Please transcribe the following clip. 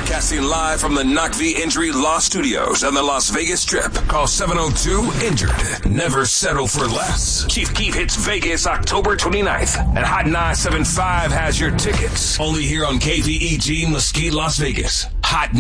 Broadcasting live from the Knock V Injury Law Studios on the Las Vegas Strip. Call 702-INJURED. Never settle for less. Chief Keef hits Vegas October 29th. And Hot 975 has your tickets. Only here on KVEG Mesquite, Las Vegas. Hot